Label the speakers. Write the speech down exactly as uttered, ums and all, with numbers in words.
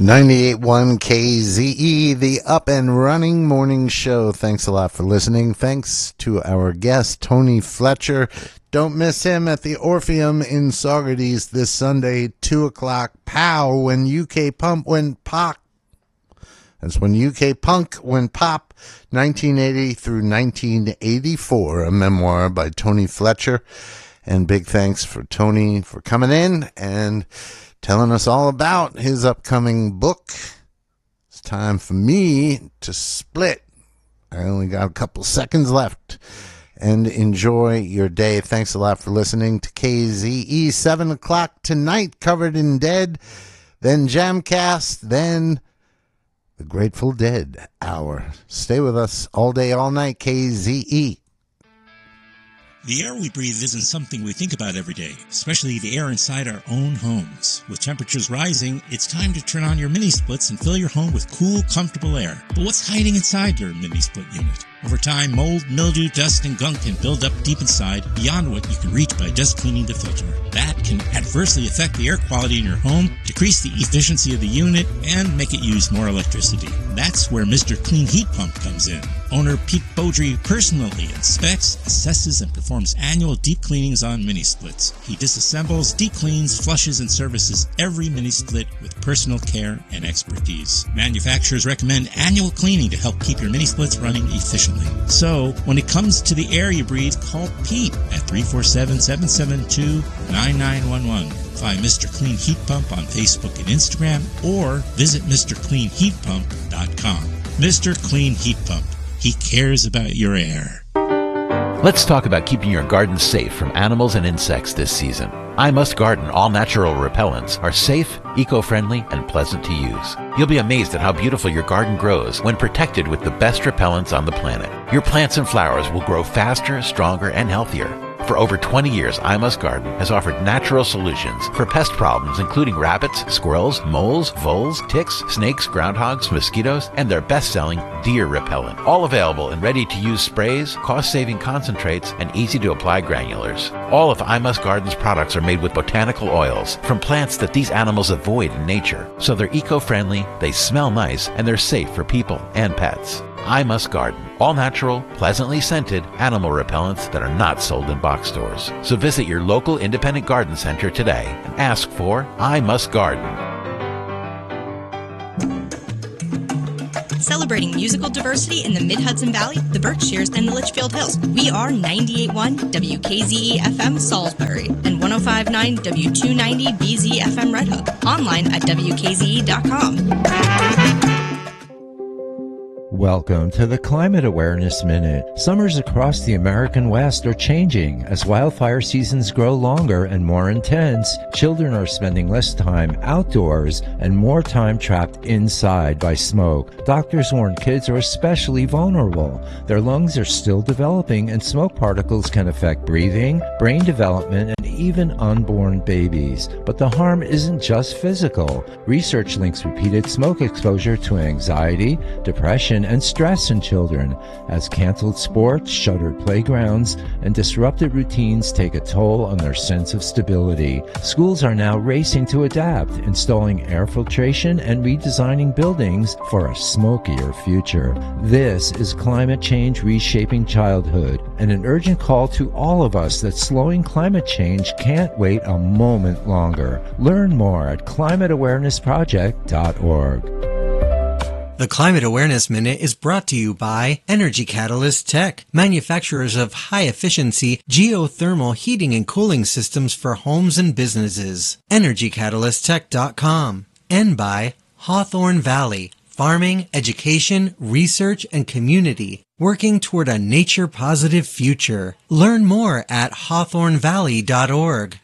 Speaker 1: ninety-eight point one K Z E, the Up and Running Morning Show. Thanks a lot for listening. Thanks to our guest, Tony Fletcher. Don't miss him at the Orpheum in Saugerties this Sunday, two o'clock. Pow, when U K Pump went pop. That's when U K Punk went pop, nineteen eighty through nineteen eighty-four, a memoir by Tony Fletcher. And big thanks for Tony for coming in and telling us all about his upcoming book. It's time for me to split. I only got a couple seconds left. And enjoy your day. Thanks a lot for listening to K Z E. seven o'clock tonight, Covered in Dead. Then Jamcast. Then the Grateful Dead Hour. Stay with us all day, all night, K Z E.
Speaker 2: The air we breathe isn't something we think about every day, especially the air inside our own homes. With temperatures rising, it's time to turn on your mini-splits and fill your home with cool, comfortable air. But what's hiding inside your mini-split unit? Over time, mold, mildew, dust, and gunk can build up deep inside beyond what you can reach by just cleaning the filter. That can adversely affect the air quality in your home, decrease the efficiency of the unit, and make it use more electricity. That's where Mister Clean Heat Pump comes in. Owner Pete Beaudry personally inspects, assesses, and performs annual deep cleanings on mini-splits. He disassembles, deep-cleans, flushes, and services every mini-split with personal care and expertise. Manufacturers recommend annual cleaning to help keep your mini-splits running efficiently. So, when it comes to the air you breathe, call Pete at three four seven, seven seven two, nine nine one one. Find Mister Clean Heat Pump on Facebook and Instagram, or visit Mr Clean Heat Pump dot com. Mister Clean Heat Pump. He cares about your air.
Speaker 3: Let's talk about keeping your garden safe from animals and insects this season. I Must Garden all-natural repellents are safe, eco-friendly, and pleasant to use. You'll be amazed at how beautiful your garden grows when protected with the best repellents on the planet. Your plants and flowers will grow faster, stronger, and healthier. For over twenty years, I Must Garden has offered natural solutions for pest problems including rabbits, squirrels, moles, voles, ticks, snakes, groundhogs, mosquitoes, and their best-selling deer repellent. All available in ready-to-use sprays, cost-saving concentrates, and easy-to-apply granulars. All of I Must Garden's products are made with botanical oils from plants that these animals avoid in nature. So they're eco-friendly, they smell nice, and they're safe for people and pets. I Must Garden. All natural, pleasantly scented animal repellents that are not sold in box stores. So visit your local independent garden center today and ask for I Must Garden.
Speaker 4: Celebrating musical diversity in the Mid-Hudson Valley, the Berkshires, and the Litchfield Hills. We are ninety-eight point one W K Z E F M Salisbury and one oh five point nine W two ninety B Z F M Red Hook. Online at W K Z E dot com.
Speaker 5: Welcome to the Climate Awareness Minute. Summers across the American West are changing. As wildfire seasons grow longer and more intense, children are spending less time outdoors and more time trapped inside by smoke. Doctors warn kids are especially vulnerable. Their lungs are still developing and smoke particles can affect breathing, brain development, and even unborn babies. But the harm isn't just physical. Research links repeated smoke exposure to anxiety, depression, and stress in children, as canceled sports, shuttered playgrounds, and disrupted routines take a toll on their sense of stability. Schools are now racing to adapt, installing air filtration and redesigning buildings for a smokier future. This is climate change reshaping childhood, and an urgent call to all of us that slowing climate change can't wait a moment longer. Learn more at climate awareness project dot org.
Speaker 6: The Climate Awareness Minute is brought to you by Energy Catalyst Tech, manufacturers of high-efficiency geothermal heating and cooling systems for homes and businesses. energy catalyst tech dot com. And by Hawthorne Valley, farming, education, research, and community, working toward a nature-positive future. Learn more at hawthorne valley dot org.